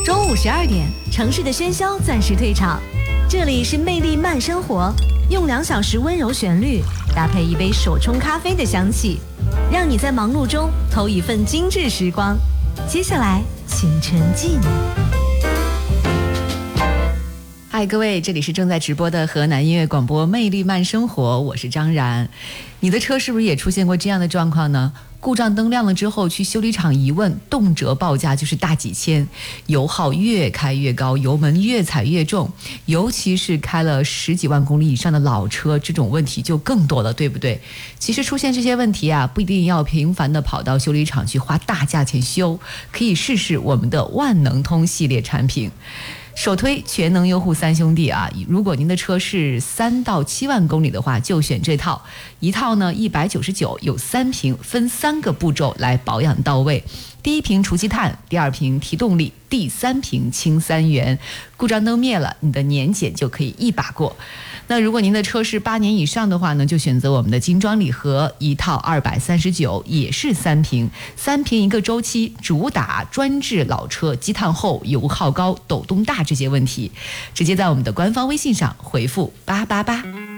中午12点，城市的喧嚣暂时退场，这里是魅力慢生活，用2小时温柔旋律搭配一杯手冲咖啡的香气，让你在忙碌中偷一份精致时光。接下来请沉浸。嗨，各位，这里是正在直播的河南音乐广播魅力慢生活，我是张然。你的车是不是也出现过这样的状况呢？故障灯亮了之后去修理厂一问，动辄报价就是大几千，油耗越开越高，油门越踩越重，尤其是开了10几万公里以上的老车，这种问题就更多了，对不对？其实出现这些问题啊，不一定要频繁的跑到修理厂去花大价钱修，可以试试我们的万能通系列产品。首推全能优护3兄弟啊！如果您的车是3到7万公里的话，就选这套，一套呢199，有3瓶，分3个步骤来保养到位。第1瓶除积碳，第2瓶提动力，第3瓶清3元。故障灯灭了，你的年检就可以一把过。那如果您的车是8年以上的话呢，就选择我们的精装礼盒，一套239，也是3瓶，3瓶1个周期，主打专治老车积碳厚、油耗高、抖动大这些问题。直接在我们的官方微信上回复888。